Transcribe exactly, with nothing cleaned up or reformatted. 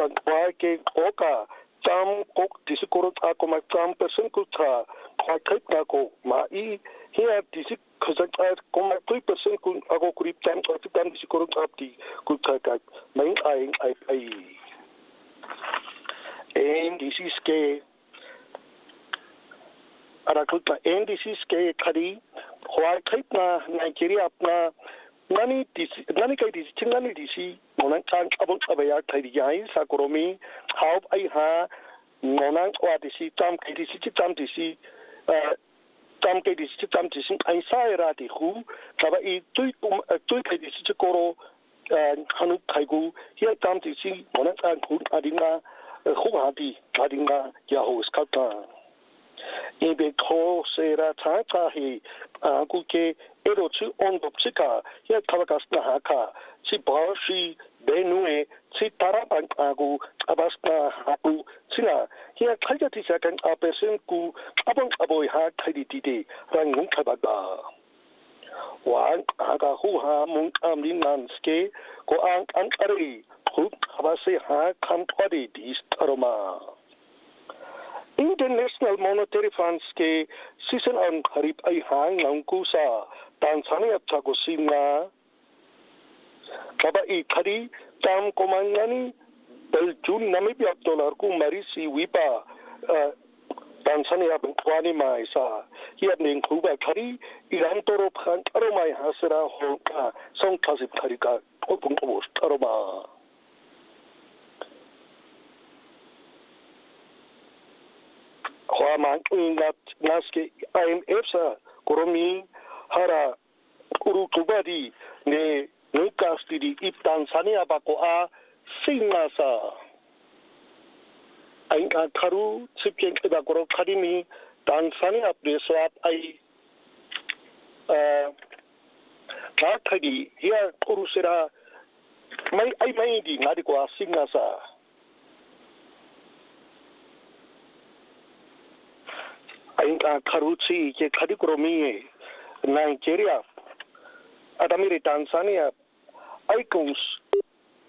kwa ke oka tam kok disikoro ako ma tam person ko tra kwa kait na ko ma I here disik khazak ko ma three percent ko ako kurip tam ko tam disikoro apti ko tra ka mai ai ai ai and this is ke ara ko and this is ke khari kwa kait na Nigeria apna nani disi nani kai disi chingani disi monang chang abong abaya thai yai sakoromi how ai ha monang wa disi tam kai disi cham disi tam kai disi cham disi ai sai ra di hu kaba I tui tum tui kai disi chikoro hanu kai gu here tam disi monang chang hu adinga hu ha di adinga ya ho skata ebe ko sera cha cha hi ku ke ero chu on dop chika ya kawakas na haka si bashi benue si tarapan agu abasna haku sina ya khalja ti sakan a person ku abang aboy ha thadi ti de rang ngung khabaga wan aga hu ha mung am lin nan ske ko ang ang ari hu abase ha kham thadi dis taroma International Monetary Funds ke season on harip ay hang ng kusa Tanzania at Chagosina kaba ikari tam komangani del June Namibia dollar ku marisi wipa Tanzania bangkwani mai sa hiap ning kuba kari iran toro phan taro mai hasra hoka song thasip kari ka opung obos taro ma Huaman ingat naske I M F sa koromi hara uru tubadi ne nukas di ip Tanzania bako a singa sa aing karu sipken keba koro kadimi Tanzania preswap ai eh katagi hia uru sera mai ai mai di ngadi ko a singa sa aing karuchi ke khadi kromi Nigeria adamiri Tanzania icons